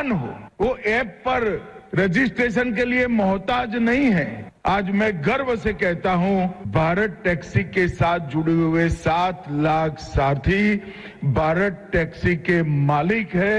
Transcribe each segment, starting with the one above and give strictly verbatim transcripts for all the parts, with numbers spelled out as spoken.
आसान हो, वो ऐप पर रजिस्ट्रेशन के लिए मोहताज नहीं है। आज मैं गर्व से कहता हूं, भारत टैक्सी के साथ जुड़े हुए सात लाख साथी भारत टॅक्सी के मालिक है।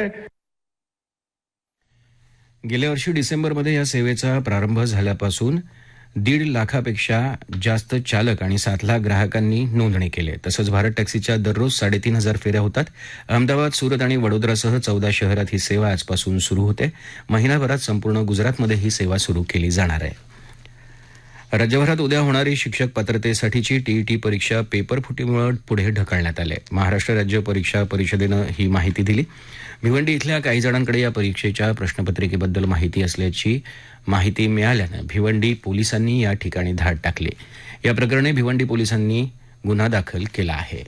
गेल्या वर्षी डिसेंबरमध्ये या सेवेचा प्रारंभ झाल्यापासून दीड लाखापेक्षा जास्त चालक आणि सात लाख ग्राहकांनी नोंदणी केली. तसंच भारत टॅक्सीच्या दररोज साडेतीन हजार फेऱ्या होतात. अहमदाबाद, सुरत आणि वडोदरासह चौदा शहरात ही सेवा आजपासून सुरू होते. महिनाभरात संपूर्ण गुजरातमध्ये ही सेवा सुरू केली जाणार आहे. राज्यभरात उद्या होणारी शिक्षक पात्रतेसाठीची टीईटी परीक्षा पेपर फुटीमुळे पुढे ढकलण्यात आली. महाराष्ट्र राज्य परीक्षा परिषदेनं ही माहिती दिली. भिवंडी इथल्या काही जणांकडे या परीक्षेच्या प्रश्नपत्रिकेबद्दल माहिती असल्याची माहिती मिळाल्यानं भिवंडी पोलिसांनी या ठिकाणी धाड टाकली. या प्रकरणी भिवंडी पोलिसांनी गुन्हा दाखल केला आहे.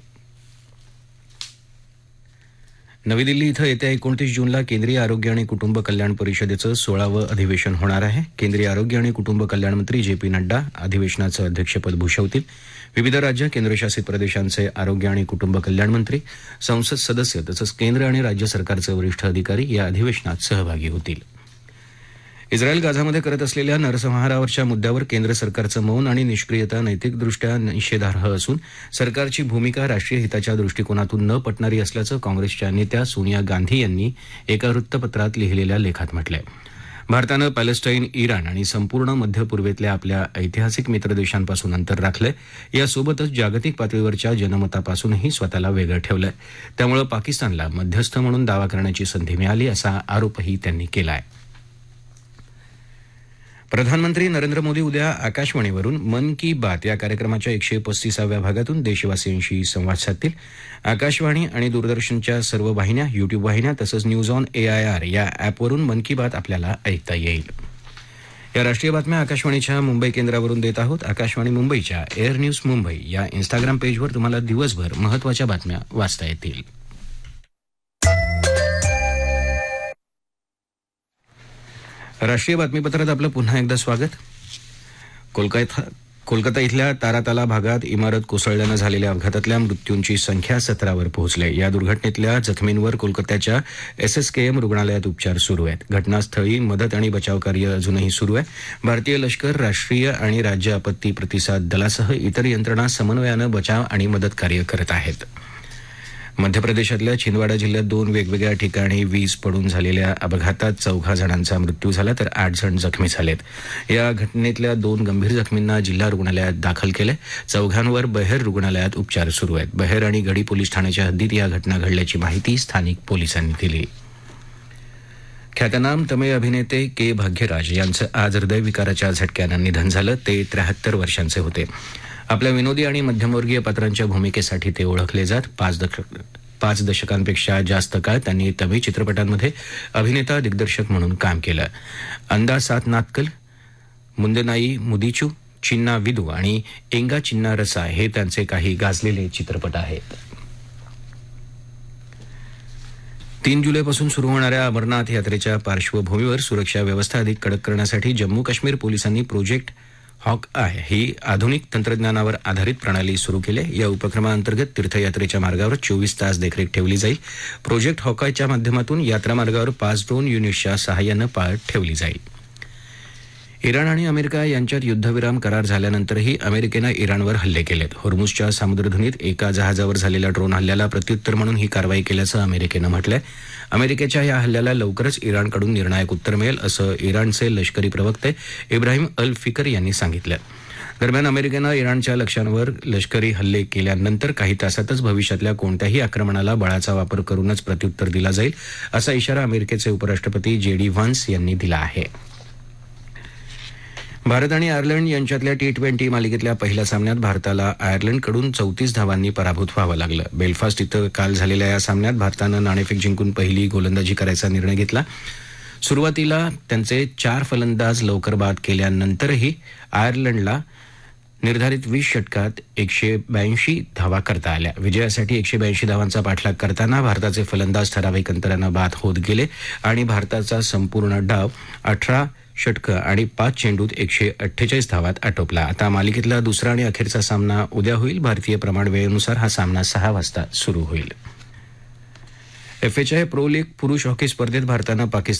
नवी दिल्ली इथं येत्या एकोणतीस जूनला केंद्रीय आरोग्य आणि कुटुंब कल्याण परिषदेचं सोळावं अधिवेशन होणार आहे. केंद्रीय आरोग्य आणि कुटुंब कल्याण मंत्री जे पी नड्डा अधिवेशनाचं अध्यक्षपद भूषवतील. विविध राज्य केंद्रशासित प्रदेशांचे आरोग्य आणि कुटुंब कल्याण मंत्री, संसद सदस्य तसंच केंद्र आणि राज्य सरकारचे वरिष्ठ अधिकारी या अधिवेशनात सहभागी होतील. इस्रायल गाझामध्ये करत असलेल्या नरसंहारावरच्या मुद्द्यावर केंद्र सरकारचं मौन आणि निष्क्रियता नैतिकदृष्ट्या निषेधार्ह असून सरकारची भूमिका राष्ट्रीय हिताच्या दृष्टिकोनातून न पटणारी असल्याचं काँग्रेसच्या नेत्या सोनिया गांधी यांनी एका वृत्तपत्रात लिहिलेल्या लेखात म्हटलंय. भारतानं पॅलेस्टाईन, इराण आणि संपूर्ण मध्य पूर्वेतल्या आपल्या ऐतिहासिक मित्र देशांपासून अंतर राखलंय. यासोबतच जागतिक पातळीवरच्या जनमतापासूनही स्वतःला वेगळं ठेवलंय. त्यामुळे पाकिस्तानला मध्यस्थ म्हणून दावा करण्याची संधी मिळाली असा आरोपही त्यांनी केला आहे. प्रधानमंत्री नरेंद्र मोदी उद्या आकाशवाणीवरून मन की बात या कार्यक्रमाच्या एकशे पस्तीसाव्या भागातून देशवासियांशी संवाद साधतील. आकाशवाणी आणि दूरदर्शनच्या सर्व वाहिन्या, युट्यूब वाहिन्या तसंच न्यूज ऑन एआयआर या ॲपवरून मन की बात आपल्याला ऐकता येईल. या राष्ट्रीय बातम्या आकाशवाणीच्या मुंबई केंद्रावरून देत आहोत. आकाशवाणी मुंबईच्या एअर न्यूज मुंबई या इन्स्टाग्राम पेजवर तुम्हाला दिवसभर महत्त्वाच्या बातम्या वाचता येतील. राष्ट्रीय बातमीपत्रात आपलं पुन्हा एकदा स्वागत. कोलकाता कोलकाता इथल्या ताराताला भागात इमारत कोसळल्यानं झालेल्या अपघातातल्या मृत्यूंची संख्या सतरावर पोहोचली. या दुर्घटनेतल्या जखमींवर कोलकात्याच्या एस एस के एम रुग्णालयात उपचार सुरू आहेत. घटनास्थळी मदत आणि बचावकार्य अजूनही सुरू आहे. भारतीय लष्कर, राष्ट्रीय आणि राज्य आपत्ती प्रतिसाद दलासह इतर यंत्रणा समन्वयानं बचाव आणि मदत कार्य करत आहेत. मध्य प्रदेशातल्या छिंदवाडा जिल्ह्यात दोन वेगवेगळ्या ठिकाणी वीज पडून झालेल्या अपघातात चौघा जणांचा मृत्यू झाला तर आठ जण जखमी झालेत. या घटनेतल्या दोन गंभीर जखमींना जिल्हा रुग्णालयात दाखल केलंय. चौघांवर बहेर रुग्णालयात उपचार सुरू आहेत. बहेर आणि गडी पोलीस ठाण्याच्या हद्दीत या घटना घडल्याची माहिती स्थानिक पोलिसांनी दिली. ख्यातनाम तमिळ अभिनेते के भाग्यराज यांचं आज हृदयविकाराच्या झटक्यानं निधन झालं. ते त्र्याहत्तर वर्षांचे होते. आपल्या विनोदी आणि मध्यमवर्गीय पात्रांच्या भूमिकेसाठी ते ओळखले जात. पाच दशक पाच दशकांपेक्षा जास्त काळ त्यांनी तमिळ चित्रपटांमध्ये अभिनेता दिग्दर्शक म्हणून काम केलं. अंदा सात नात्कल, मुंदनाई मुदीचू, चिन्ना विदू आणि एंगा चिन्ना रसा हे त्यांचे काही गाजलेले चित्रपट आहेत. तीन जुलैपासून सुरू होणाऱ्या अमरनाथ यात्रेच्या पार्श्वभूमीवर सुरक्षा व्यवस्था अधिक कडक करण्यासाठी जम्मू काश्मीर पोलिसांनी प्रोजेक्ट हॉक आय ही आधुनिक तंत्रज्ञानावर आधारित प्रणाली सुरू केली. या उपक्रमाअंतर्गत तीर्थयात्रेच्या मार्गावर चोवीस तास देखरेख ठेवली जाईल. प्रोजेक्ट हॉकायच्या माध्यमातून यात्रा मार्गावर पाच ड्रोन युनिट्सच्या सहाय्यानं पाळत ठेवली जाईल. इराण आणि अमेरिका यांच्यात युद्धविराम करार झाल्यानंतरही अमेरिकेनं इराणवर हल्ले केलेत. होर्मुझच्या सामुद्रधुनीत एका जहाजावर झालेल्या ड्रोन हल्ल्याला प्रत्युत्तर म्हणून ही कारवाई केल्याचं अमेरिकेनं म्हटलंय. अमेरिकेच्या या हल्ल्याला लवकरच इराणकडून निर्णायक उत्तर मिळेल असं इराणचे लष्करी प्रवक्ते इब्राहिम अल फिकर यांनी सांगितलं. दरम्यान अमेरिकेनं इराणच्या लक्ष्यांवर लष्करी हल्ले केल्यानंतर काही तासातच भविष्यातल्या कोणत्याही आक्रमणाला बळाचा वापर करूनच प्रत्युत्तर दिला जाईल असा इशारा अमेरिकेचे उपराष्ट्रपती जे डी व्हान्स यांनी दिला आहे. भारत आणि आयर्लंड यांच्यातल्या टी ट्वेंटी मालिकेतल्या पहिल्या सामन्यात भारताला आयर्लंडकडून चौतीस धावांनी पराभूत व्हावं लागलं. बेलफास्ट इथं काल झालेल्या या सामन्यात भारतानं नाणेफेक जिंकून पहिली गोलंदाजी करायचा निर्णय घेतला. सुरुवातीला त्यांचे चार फलंदाज लवकर बाद केल्यानंतरही आयर्लंडला निर्धारित वीस षटकात एकशे ब्याऐंशी धावा करता आल्या. विजयासाठी एकशे ब्याऐंशी धावांचा पाठलाग करताना भारताचे फलंदाज ठराविक अंतरानं बाद होत गेले आणि भारताचा संपूर्ण डाव अठरा षटकं आणि पाच चेंडूत एकशे अठ्ठेचाळीस धावात आटोपला. आता मालिकेतला दुसरा आणि अखेरचा सामना उद्या होईल. भारतीय प्रमाण वेळेनुसार हा सामना सहा वाजता सुरू होईल. एफएचआय प्रो लीग पुरुष हॉकी स्पर्धेत भारतानं पाकिस्तान